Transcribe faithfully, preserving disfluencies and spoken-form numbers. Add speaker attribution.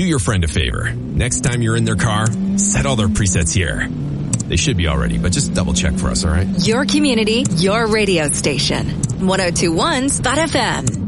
Speaker 1: Do your friend a favor. Next time you're in their car, set all their presets here. They should be already, but just double check for us, all right?
Speaker 2: Your community, your radio station. ten twenty-one Spot F M.